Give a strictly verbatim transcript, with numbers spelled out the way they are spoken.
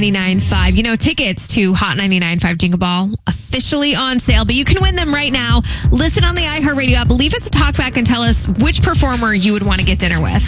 ninety-nine point five. You know, tickets to Hot ninety-nine point five Jingle Ball officially on sale, but you can win them right now. Listen on the iHeartRadio app. Leave us a talk back and tell us which performer you would want to get dinner with.